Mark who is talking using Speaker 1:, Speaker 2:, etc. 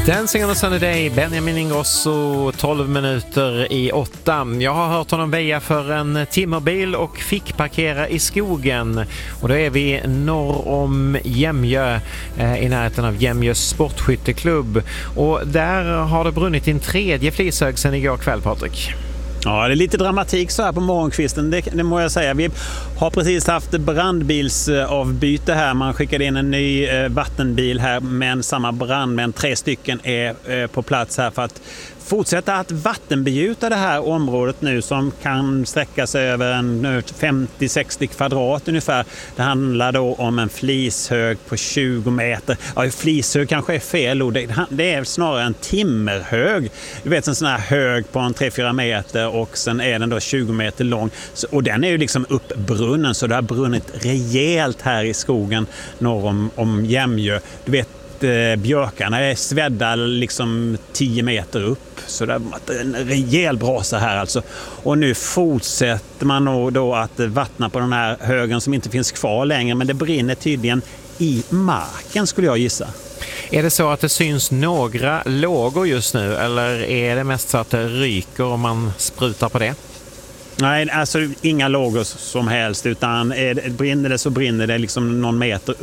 Speaker 1: Dancing on a Sunny Day, Benjamin Ingrosso, 12 minuter i 8. Jag har hört honom väja för en timmerbil och fick parkera i skogen. Och då är vi norr om Jämjö, i närheten av Jämjös sportskytteklubb. Och där har det brunnit en tredje flishög sedan igår kväll, Patrik.
Speaker 2: Ja, det är lite dramatik så här på morgonkvisten, det må jag säga. Vi har precis haft brandbilsavbyte här. Man skickade in en ny vattenbil här med samma brandmän. 3 stycken är på plats här för att fortsätta att vattenbegjuta det här området nu som kan sträcka sig över en 50-60 kvadrat ungefär. Det handlar då om en flishög på 20 meter. Ja, flishög kanske är fel ord. Det är snarare en timmerhög. Du vet, en sån här hög på en 3-4 meter och sen är den då 20 meter lång. Och den är ju liksom uppbrunnen, så det har brunnit rejält här i skogen norr om Jämjö. Du vet, björkarna är svedda liksom 10 meter upp, så det är en rejäl brasa här alltså. Och nu fortsätter man då att vattna på den här högen som inte finns kvar längre, men det brinner tydligen i marken, skulle jag gissa.
Speaker 1: Är det så att det syns några lågor just nu, eller är det mest så att det ryker om man sprutar på det?
Speaker 2: Nej, alltså inga lågor som helst, utan brinner det så brinner det liksom någon meter